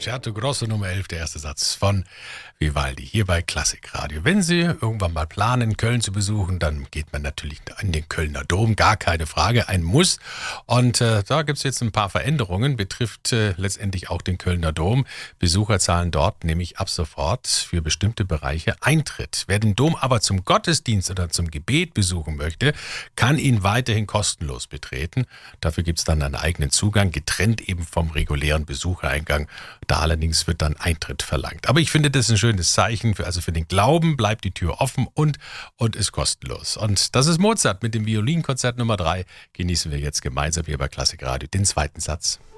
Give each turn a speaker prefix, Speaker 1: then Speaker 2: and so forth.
Speaker 1: Concerto Grosso Nummer 11, der erste Satz von Vivaldi, hier bei Klassikradio. Wenn Sie irgendwann mal planen, Köln zu besuchen, dann geht man natürlich in den Kölner Dom, gar keine Frage, ein Muss. Und da gibt es jetzt ein paar Veränderungen, betrifft letztendlich auch den Kölner Dom. Besucher zahlen dort nämlich ab sofort für bestimmte Bereiche Eintritt. Wer den Dom aber zum Gottesdienst oder zum Gebet besuchen möchte, kann ihn weiterhin kostenlos betreten. Dafür gibt es dann einen eigenen Zugang, getrennt eben vom regulären Besuchereingang. Da allerdings wird dann Eintritt verlangt. Aber ich finde, das ist ein schönes Zeichen. Also für den Glauben bleibt die Tür offen und ist kostenlos. Und das ist Mozart mit dem Violinkonzert Nummer 3. Genießen wir jetzt gemeinsam hier bei Klassikradio den zweiten Satz.